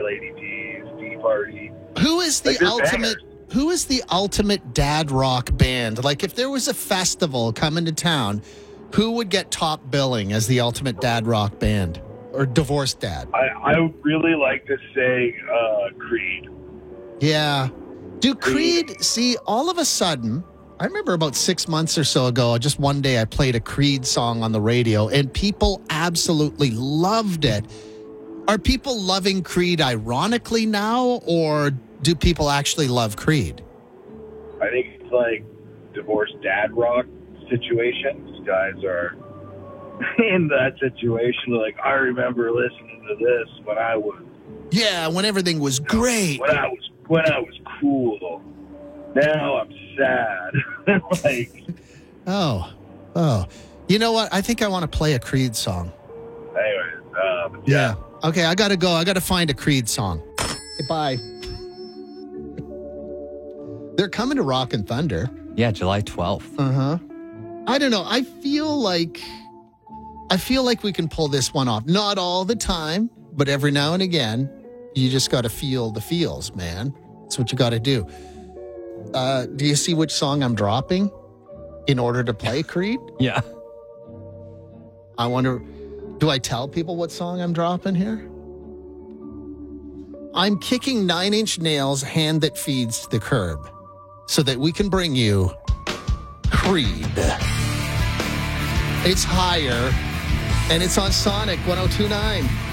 Our Lady D's, Tea Party. Who is the Like, they're ultimate? bangers. Who is the ultimate dad rock band? Like, if there was a festival coming to town, who would get top billing as the ultimate dad rock band or divorced dad? I would really like to say Creed. Yeah. Do Creed, see, all of a sudden, I remember about 6 months or so ago, just one day I played a Creed song on the radio and people absolutely loved it. Are people loving Creed ironically now, or do people actually love Creed? I think it's like divorced dad rock situation. These guys are in that situation. Like, I remember listening to this when I was Yeah, when everything was great. when I was cool. Now I'm sad. Like, Oh. You know what? I think I want to play a Creed song. anyways, Yeah. Okay, I got to go. I got to find a Creed song. Okay, bye. They're coming to Rock and Thunder. Yeah, July 12th. Uh-huh. I don't know. I feel like we can pull this one off. Not all the time, but every now and again, you just got to feel the feels, man. That's what you got to do. Do you see which song I'm dropping in order to play Creed? Yeah. I wonder, do I tell people what song I'm dropping here? I'm kicking Nine Inch Nails' Hand That Feeds to the Curb so that we can bring you Creed. It's higher, and it's on Sonic 102.9.